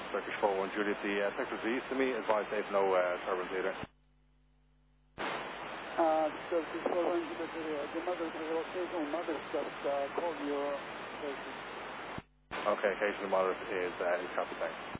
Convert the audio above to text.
Turkish 41 Juliet. The sectors east of me advise they've no turbulence either. Turkish 41 Juliet, the mother location, mother just called your station. Okay, occasional moderate is copy, thanks.